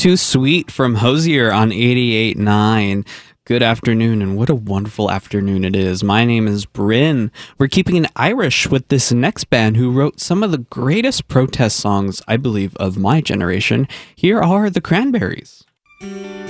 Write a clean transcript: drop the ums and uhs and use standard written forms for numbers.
Too Sweet from Hosier on 88.9. Good afternoon, and what a wonderful afternoon it is. My name is Bryn. We're keeping it Irish with this next band who wrote some of the greatest protest songs, I believe, of my generation. Here are the Cranberries.